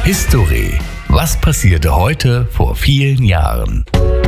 History. Was passierte heute vor vielen Jahren?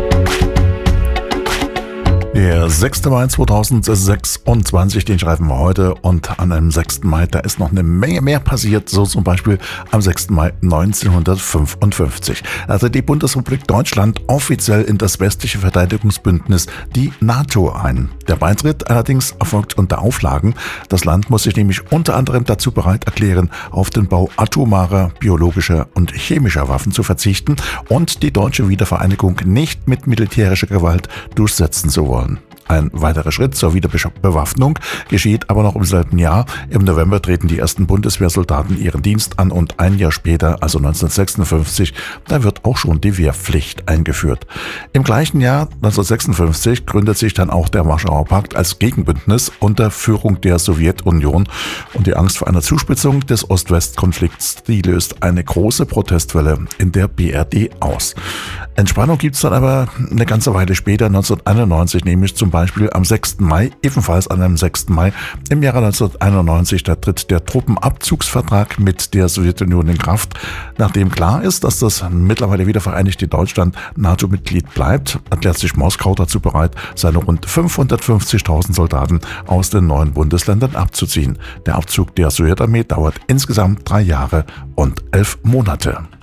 Der 6. Mai 2026, den schreiben wir heute, und an einem 6. Mai, da ist noch eine Menge mehr passiert, so zum Beispiel am 6. Mai 1955. Also die Bundesrepublik Deutschland offiziell in das westliche Verteidigungsbündnis, die NATO, ein. Der Beitritt allerdings erfolgt unter Auflagen. Das Land muss sich nämlich unter anderem dazu bereit erklären, auf den Bau atomarer, biologischer und chemischer Waffen zu verzichten und die deutsche Wiedervereinigung nicht mit militärischer Gewalt durchsetzen zu wollen. Ein weiterer Schritt zur Wiederbewaffnung geschieht aber noch im selben Jahr. Im November treten die ersten Bundeswehrsoldaten ihren Dienst an und ein Jahr später, also 1956, da wird auch schon die Wehrpflicht eingeführt. Im gleichen Jahr, 1956, gründet sich dann auch der Warschauer Pakt als Gegenbündnis unter Führung der Sowjetunion, und die Angst vor einer Zuspitzung des Ost-West-Konflikts, die löst eine große Protestwelle in der BRD aus. Entspannung gibt es dann aber eine ganze Weile später, 1991, nämlich zum Beispiel am 6. Mai, ebenfalls an einem 6. Mai im Jahre 1991, da tritt der Truppenabzugsvertrag mit der Sowjetunion in Kraft. Nachdem klar ist, dass das mittlerweile wiedervereinigte Deutschland NATO-Mitglied bleibt, erklärt sich Moskau dazu bereit, seine rund 550.000 Soldaten aus den neuen Bundesländern abzuziehen. Der Abzug der Sowjetarmee dauert insgesamt 3 Jahre und 11 Monate.